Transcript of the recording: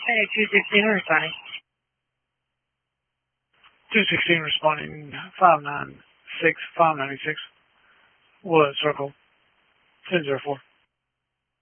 Hey, 216 responding. 216 responding, 596, 596, Wood Circle, 1004.